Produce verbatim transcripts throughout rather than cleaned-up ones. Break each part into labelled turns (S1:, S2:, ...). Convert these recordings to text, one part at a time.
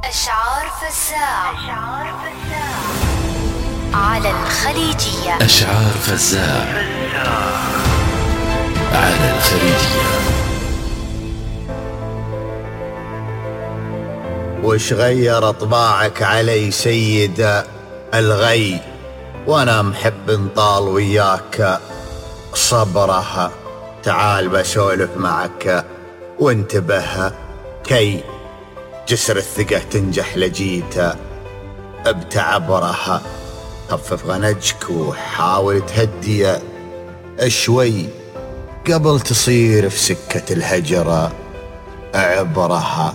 S1: أشعار فزاع على الخليجية.
S2: أشعار فزاع على الخليجية.
S3: وش غير طباعك علي سيد الغي، وانا محب نطال وياك صبرها. تعال بسولف معك وانتبه كي جسر الثقة تنجح لجيت بتعبرها. خفف غنجك وحاول تهدي شوي قبل تصير في سكة الهجرة عبرها.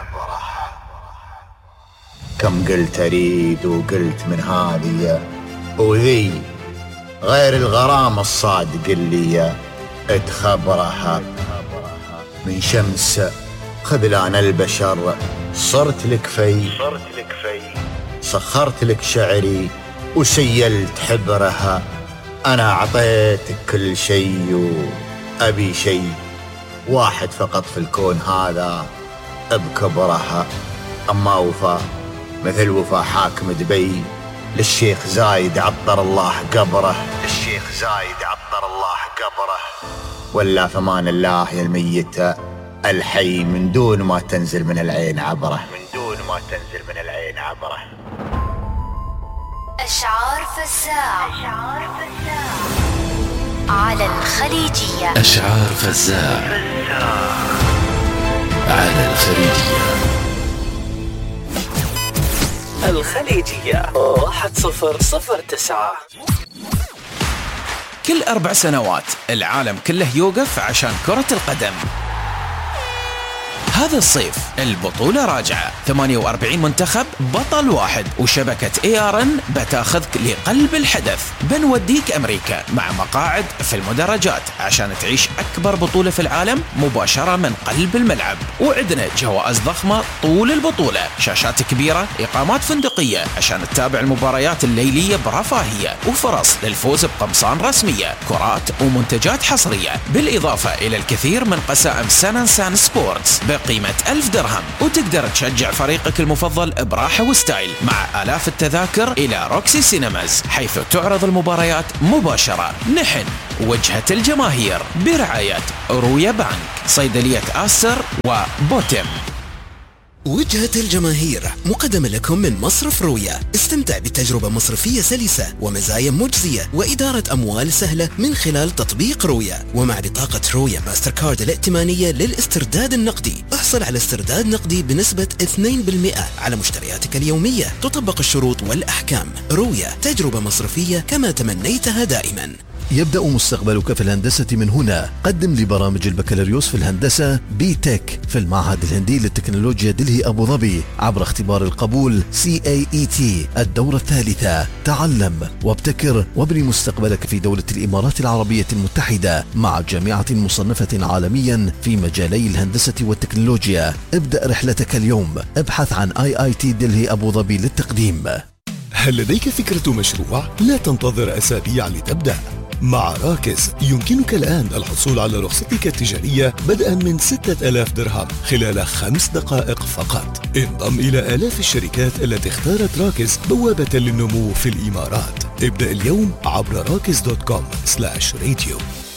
S3: كم قلت أريد وقلت من هذه وذي، غير الغرام الصادق اللي اتخبرها. من شمس خذلان البشر صرت لك في سخرت لك شعري وسيلت حبرها. أنا أعطيتك كل شيء وأبي شيء واحد فقط في الكون هذا بكبرها. أما وفا مثل وفا حاكم دبي للشيخ زايد عطر الله قبره. للشيخ زايد عطر الله قبره. ولا فمان الله يا الميت الحي من دون ما تنزل من العين عبره. من دون ما تنزل من العين عبره.
S1: أشعار فزاع على الخليجية.
S2: أشعار فزاع على الخليجية.
S4: الخليجية واحد صفر صفر تسعة.
S5: كل أربع سنوات العالم كله يوقف عشان كرة القدم. هذا الصيف البطولة راجعة، ثمانية وأربعين منتخب بطل واحد، وشبكة اي ار ان بتاخذك لقلب الحدث. بنوديك أمريكا مع مقاعد في المدرجات عشان تعيش أكبر بطولة في العالم مباشرة من قلب الملعب. وعندنا جوائز ضخمة طول البطولة، شاشات كبيرة، إقامات فندقية عشان تتابع المباريات الليلية برفاهية، وفرص للفوز بقمصان رسمية، كرات ومنتجات حصرية، بالإضافة إلى الكثير من قسائم سان سان سبورتس بقيمة ألف درهم. وتقدر تشجع فريقك المفضل براحة وستايل مع آلاف التذاكر إلى روكسي سينماز، حيث تعرض المباريات مباشرة. نحن وجهة الجماهير برعاية رويا بانك، صيدلية آستر وبوتيم.
S6: وجهة الجماهير مقدمة لكم من مصرف رويا. استمتع بتجربة مصرفية سلسة ومزايا مجزية وإدارة أموال سهلة من خلال تطبيق رويا. ومع بطاقة رويا ماستر كارد الائتمانية للاسترداد النقدي احصل على استرداد نقدي بنسبة اثنين بالمئة على مشترياتك اليومية. تطبق الشروط والأحكام. رويا، تجربة مصرفية كما تمنيتها دائما.
S7: يبدأ مستقبلك في الهندسة من هنا. قدم لبرامج البكالوريوس في الهندسة بي تك في المعهد الهندي للتكنولوجيا دلهي أبو ظبي عبر اختبار القبول سي إيه إي تي الدورة الثالثة. تعلم وابتكر وابني مستقبلك في دولة الإمارات العربية المتحدة مع جامعة مصنفة عالميا في مجالي الهندسة والتكنولوجيا. ابدأ رحلتك اليوم. ابحث عن آي آي تي دلهي أبو ظبي للتقديم.
S8: هل لديك فكرة مشروع؟ لا تنتظر أسابيع لتبدأ. مع راكز يمكنك الآن الحصول على رخصتك التجارية بدءا من ستة آلاف درهم خلال خمس دقائق فقط. انضم إلى آلاف الشركات التي اختارت راكز بوابة للنمو في الإمارات. ابدأ اليوم عبر راكز دوت كوم سلاش راديو.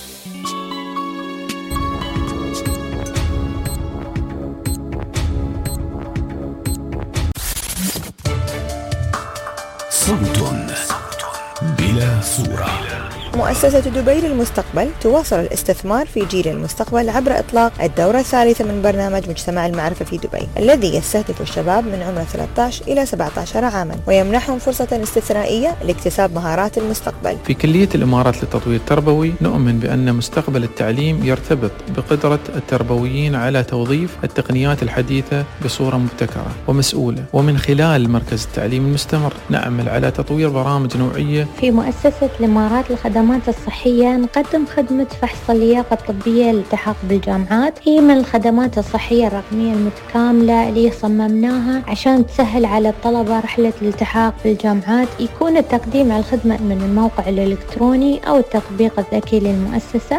S2: صوت بلا صورة.
S9: مؤسسة دبي للمستقبل تواصل الاستثمار في جيل المستقبل عبر إطلاق الدورة الثالثة من برنامج مجتمع المعرفة في دبي، الذي يستهدف الشباب من عمر ثلاثة عشر إلى سبعة عشر عاما ويمنحهم فرصة استثنائية لاكتساب مهارات المستقبل.
S10: في كلية الإمارات للتطوير التربوي نؤمن بأن مستقبل التعليم يرتبط بقدرة التربويين على توظيف التقنيات الحديثة بصورة مبتكرة ومسؤولة، ومن خلال مركز التعليم المستمر نعمل على تطوير برامج نوعية.
S11: في مؤسسة الإمارات للخدمات الصحية نقدم خدمة فحص اللياقة الطبية للالتحاق بالجامعات. هي من الخدمات الصحية الرقمية المتكاملة اللي صممناها عشان تسهل على الطلبة رحلة الالتحاق بالجامعات. يكون التقديم على الخدمة من الموقع الإلكتروني أو التطبيق الذكي للمؤسسة.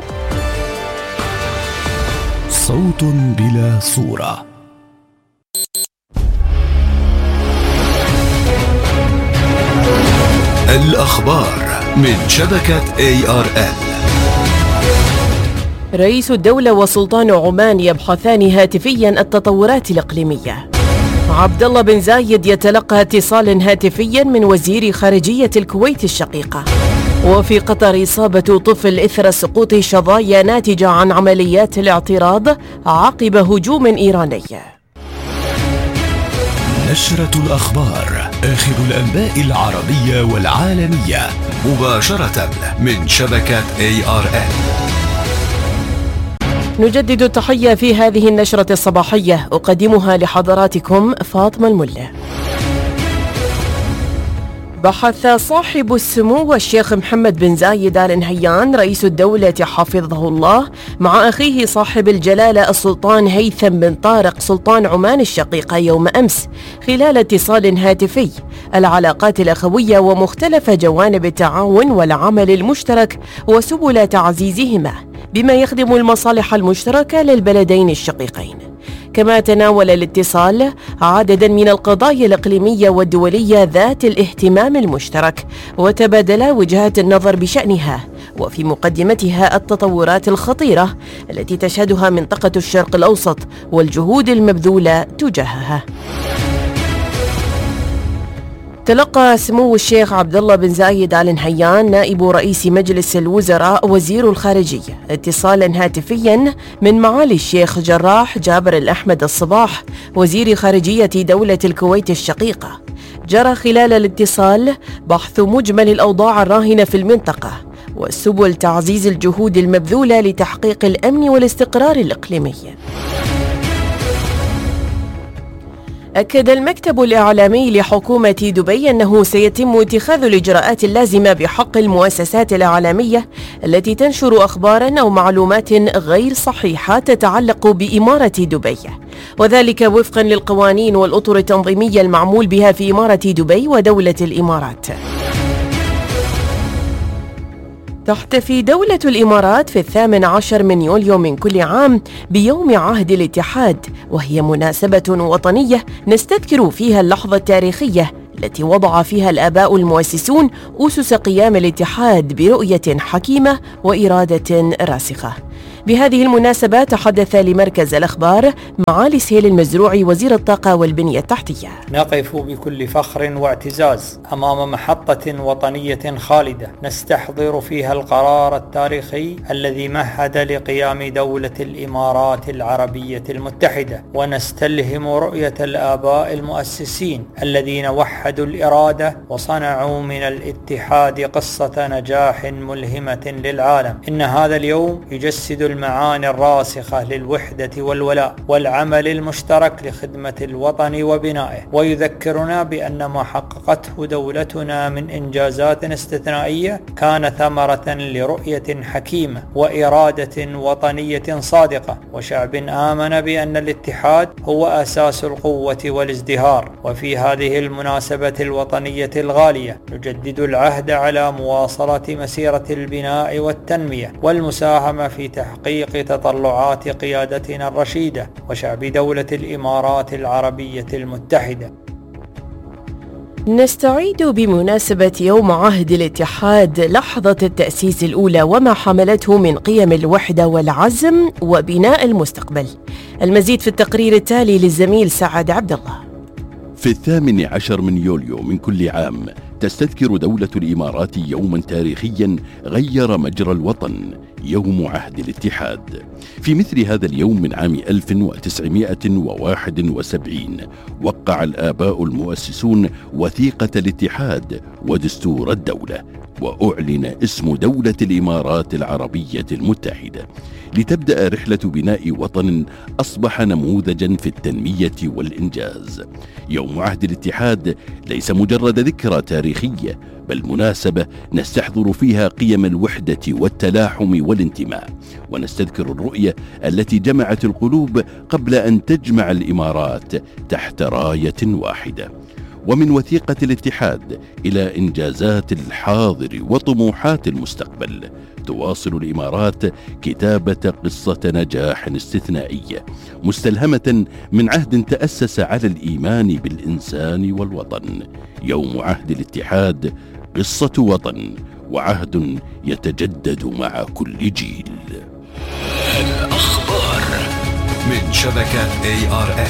S2: صوت بلا صورة.
S8: الأخبار من شبكة إيه آر إل.
S12: رئيس الدولة وسلطان عمان يبحثان هاتفيا التطورات الإقليمية. عبد الله بن زايد يتلقى اتصالا هاتفيا من وزير خارجية الكويت الشقيقة. وفي قطر إصابة طفل إثر سقوط شظايا ناتجة عن عمليات الاعتراض عقب هجوم إيراني.
S8: نشرة الأخبار، آخر الأنباء العربية والعالمية مباشرة من شبكة إيه آر إل.
S12: نجدد التحية في هذه النشرة الصباحية، أقدمها لحضراتكم فاطمة الملة. بحث صاحب السمو الشيخ محمد بن زايد آل نهيان رئيس الدولة حفظه الله مع أخيه صاحب الجلالة السلطان هيثم بن طارق سلطان عمان الشقيقة يوم أمس خلال اتصال هاتفي العلاقات الأخوية ومختلف جوانب التعاون والعمل المشترك وسبل تعزيزهما بما يخدم المصالح المشتركة للبلدين الشقيقين. كما تناول الاتصال عددا من القضايا الإقليمية والدولية ذات الاهتمام المشترك وتبادل وجهات النظر بشأنها، وفي مقدمتها التطورات الخطيرة التي تشهدها منطقة الشرق الأوسط والجهود المبذولة تجاهها. تلقى سمو الشيخ عبد الله بن زايد آل نهيان نائب رئيس مجلس الوزراء وزير الخارجية اتصالا هاتفيا من معالي الشيخ جراح جابر الأحمد الصباح وزير خارجية دولة الكويت الشقيقة. جرى خلال الاتصال بحث مجمل الأوضاع الراهنة في المنطقة وسبل تعزيز الجهود المبذولة لتحقيق الأمن والاستقرار الإقليمي. أكد المكتب الإعلامي لحكومة دبي أنه سيتم اتخاذ الإجراءات اللازمة بحق المؤسسات الإعلامية التي تنشر أخباراً أو معلومات غير صحيحة تتعلق بإمارة دبي، وذلك وفقاً للقوانين والأطر التنظيمية المعمول بها في إمارة دبي ودولة الإمارات. تحتفي دولة الإمارات في الثامن عشر من يوليو من كل عام بيوم عهد الاتحاد، وهي مناسبة وطنية نستذكر فيها اللحظة التاريخية التي وضع فيها الآباء المؤسسون أسس قيام الاتحاد برؤية حكيمة وإرادة راسخة. بهذه المناسبة تحدث لمركز الأخبار معالي سهيل المزروعي وزير الطاقة والبنية التحتية.
S13: نقف بكل فخر واعتزاز أمام محطة وطنية خالدة نستحضر فيها القرار التاريخي الذي مهد لقيام دولة الإمارات العربية المتحدة، ونستلهم رؤية الآباء المؤسسين الذين وحدوا الإرادة وصنعوا من الاتحاد قصة نجاح ملهمة للعالم. إن هذا اليوم يجسد المعاني الراسخة للوحدة والولاء والعمل المشترك لخدمة الوطن وبنائه، ويذكرنا بأن ما حققته دولتنا من إنجازات استثنائية كان ثمرة لرؤية حكيمة وإرادة وطنية صادقة وشعب آمن بأن الاتحاد هو أساس القوة والازدهار. وفي هذه المناسبة الوطنية الغالية نجدد العهد على مواصلة مسيرة البناء والتنمية والمساهمة في تحقيق تطلعات قيادتنا الرشيدة وشعب دولة الإمارات العربية المتحدة.
S12: نستعيد بمناسبة يوم عهد الاتحاد لحظة التأسيس الأولى وما حملته من قيم الوحدة والعزم وبناء المستقبل. المزيد في التقرير التالي للزميل سعد عبد الله.
S14: في الثامن عشر من يوليو من كل عام تستذكر دولة الإمارات يوما تاريخيا غير مجرى الوطن، يوم عهد الاتحاد. في مثل هذا اليوم من عام ألف وتسعمائة وواحد وسبعين وقع الآباء المؤسسون وثيقة الاتحاد ودستور الدولة، وأعلن اسم دولة الإمارات العربية المتحدة لتبدأ رحلة بناء وطن أصبح نموذجا في التنمية والإنجاز. يوم عهد الاتحاد ليس مجرد ذكرى تاريخية، بل مناسبة نستحضر فيها قيم الوحدة والتلاحم والانتماء، ونستذكر الرؤية التي جمعت القلوب قبل أن تجمع الإمارات تحت راية واحدة. ومن وثيقة الاتحاد إلى إنجازات الحاضر وطموحات المستقبل، تواصل الإمارات كتابة قصة نجاح استثنائية مستلهمة من عهد تأسس على الإيمان بالإنسان والوطن. يوم عهد الاتحاد قصة وطن وعهد يتجدد مع كل جيل.
S2: الأخبار من شبكة إيه آر إن.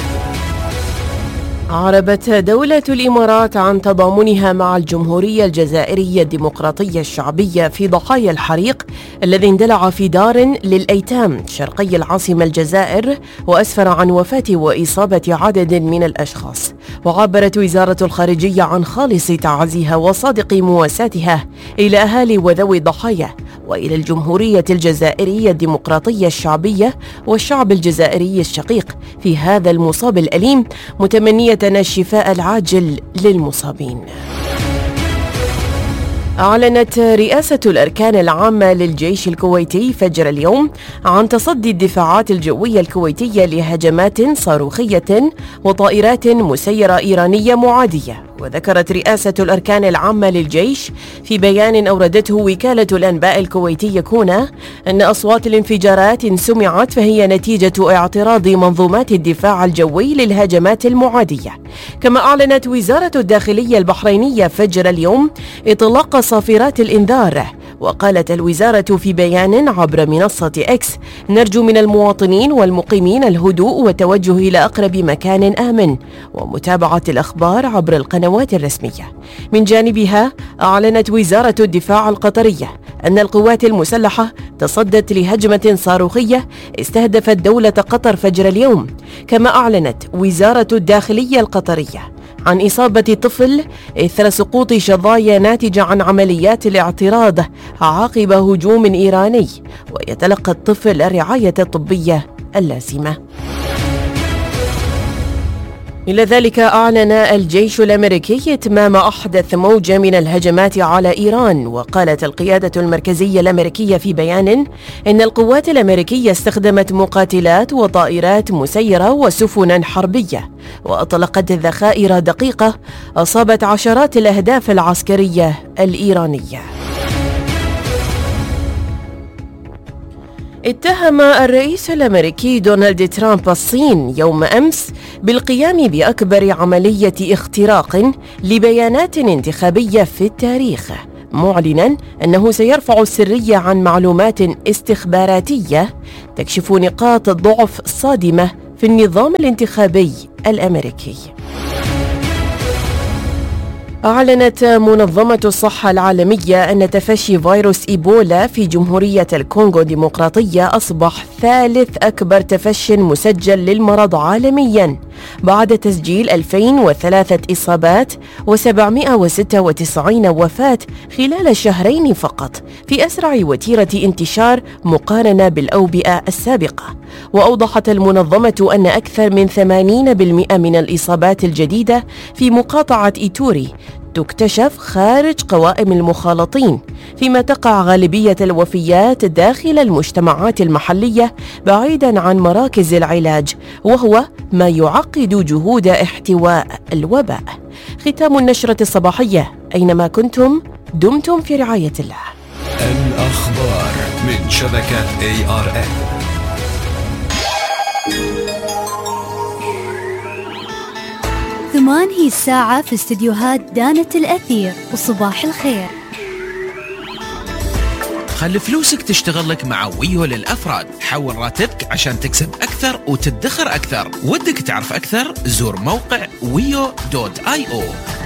S12: أعربت دولة الإمارات عن تضامنها مع الجمهورية الجزائرية الديمقراطية الشعبية في ضحايا الحريق الذي اندلع في دار للأيتام شرقي العاصمة الجزائر وأسفر عن وفاة وإصابة عدد من الأشخاص. وعبرت وزارة الخارجية عن خالص تعازيها وصادق مواساتها إلى أهالي وذوي الضحايا وإلى الجمهورية الجزائرية الديمقراطية الشعبية والشعب الجزائري الشقيق في هذا المصاب الأليم، متمنية الشفاء العاجل للمصابين. أعلنت رئاسة الأركان العامة للجيش الكويتي فجر اليوم عن تصدي الدفاعات الجوية الكويتية لهجمات صاروخية وطائرات مسيرة إيرانية معادية. وذكرت رئاسة الأركان العامة للجيش في بيان أوردته وكالة الأنباء الكويتية كونا أن أصوات الانفجارات سمعت فهي نتيجة اعتراض منظومات الدفاع الجوي للهجمات المعادية. كما أعلنت وزارة الداخلية البحرينية فجر اليوم إطلاق صافرات الإنذار. وقالت الوزارة في بيان عبر منصة إكس: نرجو من المواطنين والمقيمين الهدوء والتوجه إلى أقرب مكان آمن ومتابعة الأخبار عبر القنوات الرسمية. من جانبها أعلنت وزارة الدفاع القطرية أن القوات المسلحة تصدت لهجمة صاروخية استهدفت دولة قطر فجر اليوم. كما أعلنت وزارة الداخلية القطرية عن إصابة طفل إثر سقوط شظايا ناتجة عن عمليات الاعتراض عقب هجوم إيراني، ويتلقى الطفل الرعاية الطبية اللازمة. إلى ذلك أعلن الجيش الأمريكي إتمام أحدث موجة من الهجمات على إيران. وقالت القيادة المركزية الأمريكية في بيان إن القوات الأمريكية استخدمت مقاتلات وطائرات مسيرة وسفنا حربية وأطلقت ذخائر دقيقة أصابت عشرات الأهداف العسكرية الإيرانية. اتهم الرئيس الأمريكي دونالد ترامب الصين يوم أمس بالقيام بأكبر عملية اختراق لبيانات انتخابية في التاريخ، معلناً أنه سيرفع السرية عن معلومات استخباراتية تكشف نقاط ضعف صادمة في النظام الانتخابي الأمريكي. أعلنت منظمة الصحة العالمية أن تفشي فيروس إيبولا في جمهورية الكونغو الديمقراطية أصبح ثالث أكبر تفش مسجل للمرض عالمياً بعد تسجيل ألفين وثلاثة إصابات وسبعمائة وستة وتسعين وفاة خلال شهرين فقط، في أسرع وتيرة انتشار مقارنة بالأوبئة السابقة. وأوضحت المنظمة أن أكثر من ثمانين بالمئة من الإصابات الجديدة في مقاطعة إيتوري تكتشف خارج قوائم المخالطين، فيما تقع غالبية الوفيات داخل المجتمعات المحلية بعيداً عن مراكز العلاج، وهو ما يعقد جهود احتواء الوباء. ختام النشرة الصباحية، أينما كنتم دمتم في رعاية الله.
S2: الأخبار من شبكة إيه آر إن.
S15: ثمان هي الساعة في استديوهات دانة الأثير، وصباح الخير.
S5: خلي فلوسك تشتغل لك مع ويو للأفراد. حول راتبك عشان تكسب أكثر وتدخر أكثر. ودك تعرف أكثر؟ زور موقع ويو دوت آي أو.